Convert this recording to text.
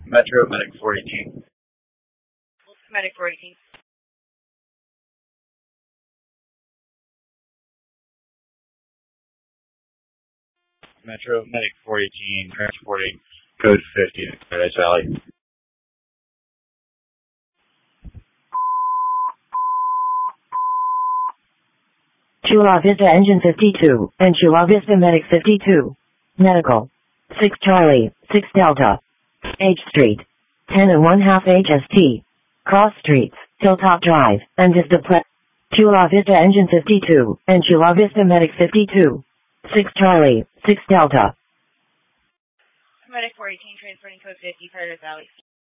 Metro Medic 418. Medic 418. Metro Medic 418, transporting code 50 to Paradise Valley. Chula Vista Engine 52, and Chula Vista Medic 52. Medical. 6 Charlie, 6 Delta. H Street. 10 and 1/2 HST. Cross Streets, Hilltop Drive, and Vista Chula Vista Engine 52, and Chula Vista Medic 52. 6 Charlie, 6 Delta. Medic 418, transporting code 50, Paradise Valley.